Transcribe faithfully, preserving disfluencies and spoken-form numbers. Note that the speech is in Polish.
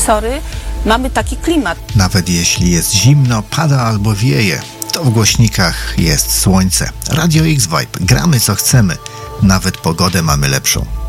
sorry, mamy taki klimat. Nawet jeśli jest zimno, pada albo wieje, to w głośnikach jest słońce. Radio X Vibe, gramy co chcemy, nawet pogodę mamy lepszą.